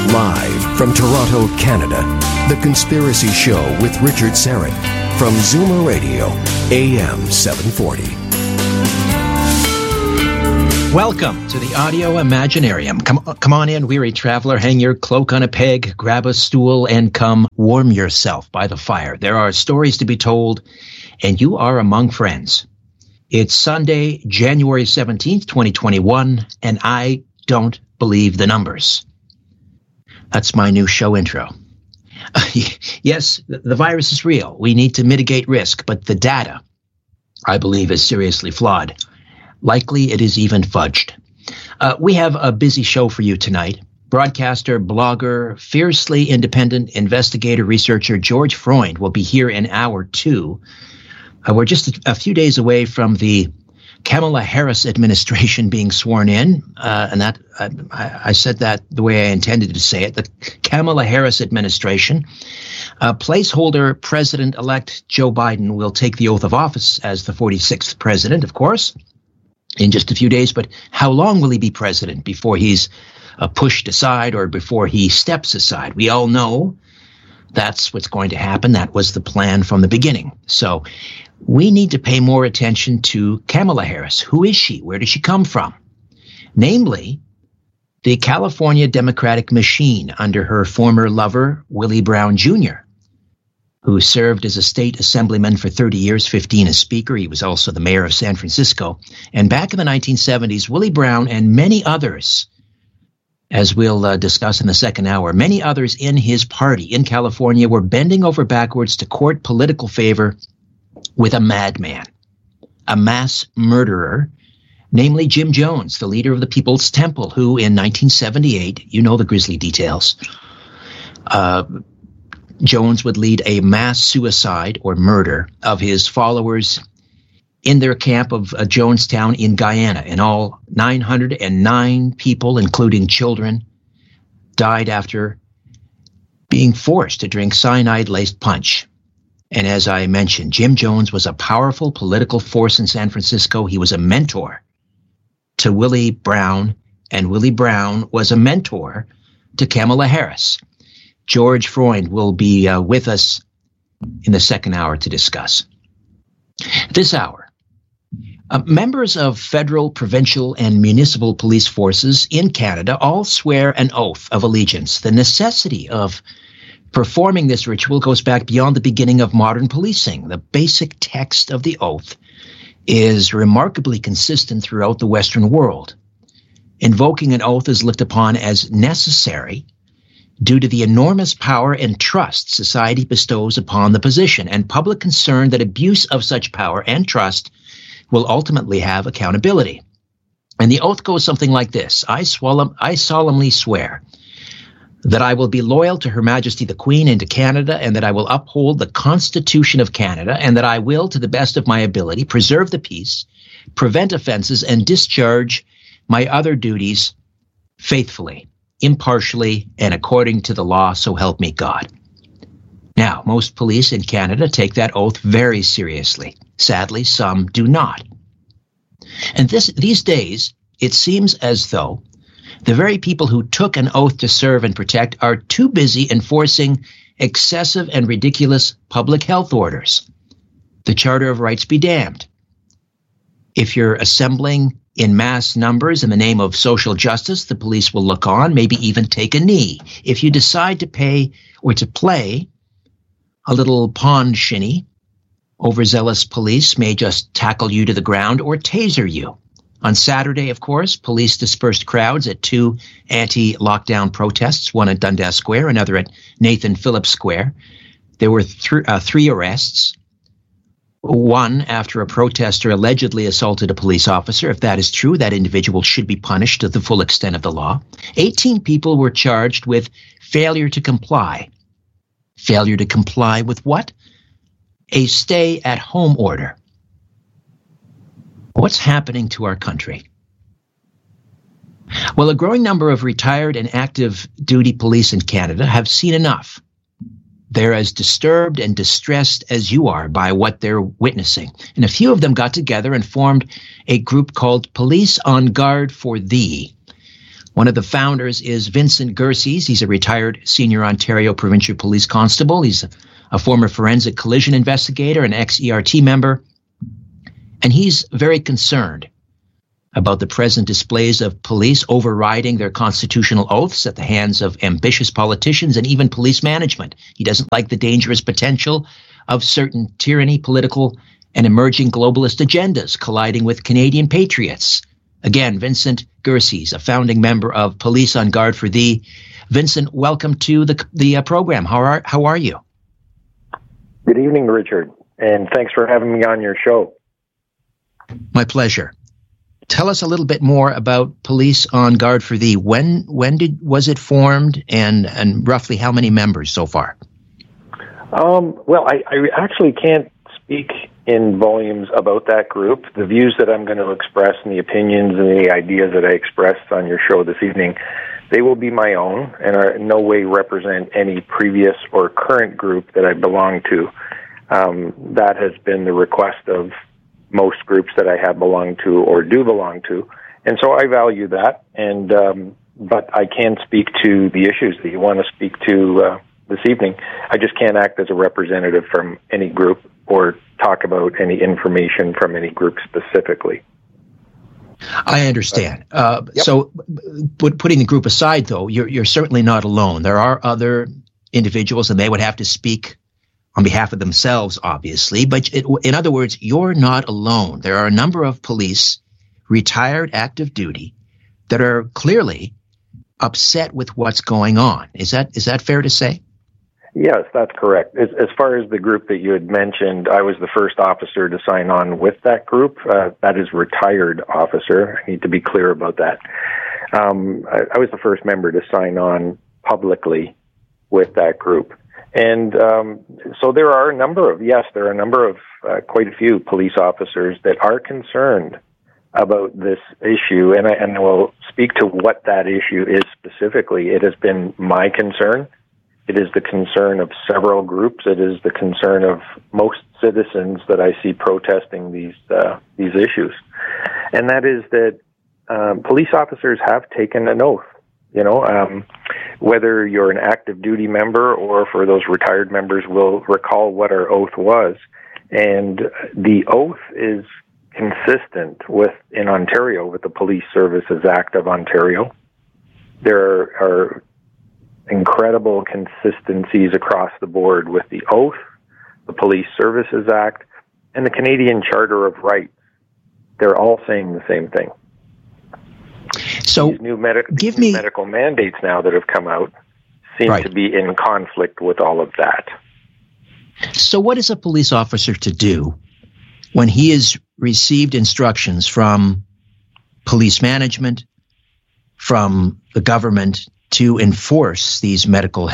Live from Toronto, Canada, The Conspiracy Show with Richard Syrett from Zoomer Radio, AM 740. Welcome to the Audio Imaginarium. Come on in, weary traveler. Hang your cloak on a peg, grab a stool, and come warm yourself by the fire. There are stories to be told, and you are among friends. It's Sunday, January 17th, 2021, and I don't believe the numbers. That's my new show intro. Yes, the virus is real. We need to mitigate risk, but the data, I believe, is seriously flawed. Likely it is even fudged. We have a busy show for you tonight. Broadcaster, blogger, fiercely independent investigator, researcher George Freund will be here in hour 2. We're just a few days away from the Kamala Harris administration being sworn in, and that I said that the way I intended to say it. The Kamala Harris administration, placeholder President-elect Joe Biden will take the oath of office as the 46th president, of course, in just a few days. But how long will he be president before he's pushed aside or before he steps aside? We all know that's what's going to happen. That was the plan from the beginning. So we need to pay more attention to Kamala Harris. Who is she? Where does she come from? Namely, the California Democratic machine under her former lover, Willie Brown Jr., who served as a state assemblyman for 30 years, 15 as speaker. He was also the mayor of San Francisco. And back in the 1970s, Willie Brown and many others, as we'll discuss in the second hour, many others in his party in California were bending over backwards to court political favor with a madman, a mass murderer, namely Jim Jones, the leader of the People's Temple, who in 1978, you know the grisly details, Jones would lead a mass suicide or murder of his followers in their camp of Jonestown in Guyana. In all, 909 people, including children, died after being forced to drink cyanide-laced punch. And as I mentioned, Jim Jones was a powerful political force in San Francisco. He was a mentor to Willie Brown, and Willie Brown was a mentor to Kamala Harris. George Freund will be with us in the second hour to discuss. This hour, members of federal, provincial, and municipal police forces in Canada all swear an oath of allegiance. The necessity of performing this ritual goes back beyond the beginning of modern policing. The basic text of the oath is remarkably consistent throughout the Western world. Invoking an oath is looked upon as necessary due to the enormous power and trust society bestows upon the position, and public concern that abuse of such power and trust will ultimately have accountability. And the oath goes something like this: I solemnly swear that I will be loyal to Her Majesty the Queen and to Canada, and that I will uphold the Constitution of Canada, and that I will, to the best of my ability, preserve the peace, prevent offenses, and discharge my other duties faithfully, impartially, and according to the law, so help me God. Now, most police in Canada take that oath very seriously. Sadly, some do not. And these days, it seems as though the very people who took an oath to serve and protect are too busy enforcing excessive and ridiculous public health orders. The Charter of Rights be damned. If you're assembling in mass numbers in the name of social justice, the police will look on, maybe even take a knee. If you decide to pay or to play a little pond shinny, overzealous police may just tackle you to the ground or taser you. On Saturday, of course, police dispersed crowds at 2 anti-lockdown protests, one at Dundas Square, another at Nathan Phillips Square. There were 3 arrests, one after a protester allegedly assaulted a police officer. If that is true, that individual should be punished to the full extent of the law. 18 people were charged with failure to comply. Failure to comply with what? A stay-at-home order. What's happening to our country? Well, a growing number of retired and active duty police in Canada have seen enough. They're as disturbed and distressed as you are by what they're witnessing. And a few of them got together and formed a group called Police on Guard for Thee. One of the founders is Vincent Gerses. He's a retired senior Ontario Provincial Police Constable. He's a former forensic collision investigator, an ex-ERT member, and he's very concerned about the present displays of police overriding their constitutional oaths at the hands of ambitious politicians and even police management. He doesn't like the dangerous potential of certain tyranny, political, and emerging globalist agendas colliding with Canadian patriots. Again, Vincent Gerses, a founding member of Police on Guard for Thee. Vincent, welcome to the program. How are you? Good evening, Richard, and thanks for having me on your show. My pleasure. Tell us a little bit more about Police on Guard for Thee. When was it formed, and roughly how many members so far? Well, I actually can't speak in volumes about that group. The views that I'm going to express and the opinions and the ideas that I expressed on your show this evening, they will be my own and are in no way represent any previous or current group that I belong to. That has been the request of most groups that I have belonged to or do belong to. And so I value that, and but I can speak to the issues that you want to speak to this evening. I just can't act as a representative from any group or talk about any information from any group specifically. I understand. So putting the group aside, though, you're certainly not alone. There are other individuals, and they would have to speak on behalf of themselves, obviously. But in other words, you're not alone. There are a number of police, retired active duty, that are clearly upset with what's going on. Is that fair to say? Yes, that's correct. As far as the group that you had mentioned, I was the first officer to sign on with that group. That is retired officer. I need to be clear about that. I was the first member to sign on publicly with that group. And so there are a number of quite a few police officers that are concerned about this issue. And I will speak to what that issue is specifically. It has been my concern. It is the concern of several groups. It is the concern of most citizens that I see protesting these issues. And that is that police officers have taken an oath. Whether you're an active duty member or for those retired members will recall what our oath was. And the oath is consistent in Ontario with the Police Services Act of Ontario. There are incredible consistencies across the board with the oath, the Police Services Act, and the Canadian Charter of Rights. They're all saying the same thing. So these new medical mandates now that have come out seem to be in conflict with all of that. So what is a police officer to do when he has received instructions from police management, from the government, to enforce these medical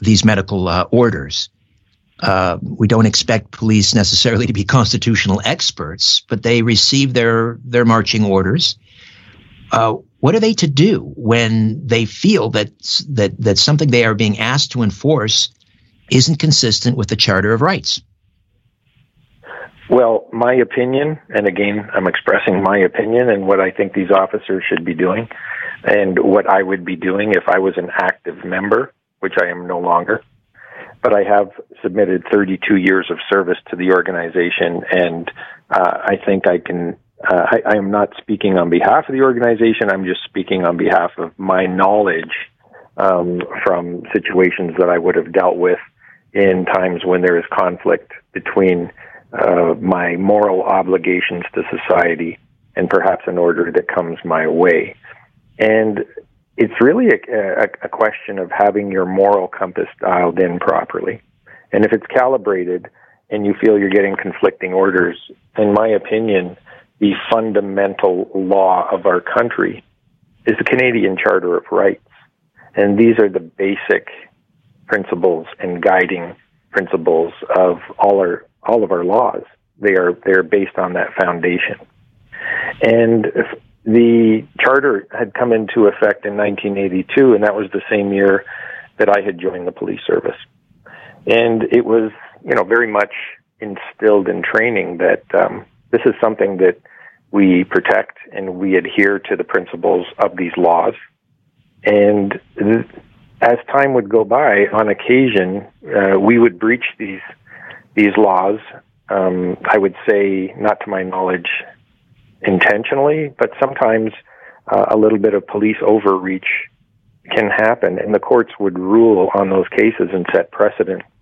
orders? We don't expect police necessarily to be constitutional experts, but they receive their marching orders. What are they to do when they feel that something they are being asked to enforce isn't consistent with the Charter of Rights? Well, my opinion, and again, I'm expressing my opinion and what I think these officers should be doing, and what I would be doing if I was an active member, which I am no longer. But I have submitted 32 years of service to the organization, and I think I can. I am not speaking on behalf of the organization. I'm just speaking on behalf of my knowledge from situations that I would have dealt with in times when there is conflict between my moral obligations to society and perhaps an order that comes my way. And it's really a question of having your moral compass dialed in properly. And if it's calibrated and you feel you're getting conflicting orders, in my opinion, the fundamental law of our country is the Canadian Charter of Rights. And these are the basic principles and guiding principles of all of our laws. They're based on that foundation. And the charter had come into effect in 1982, and that was the same year that I had joined the police service. And it was, very much instilled in training that this is something that we protect and we adhere to the principles of these laws. And as time would go by, on occasion, we would breach these laws. I would say, not to my knowledge intentionally, but sometimes a little bit of police overreach can happen, and the courts would rule on those cases and set precedent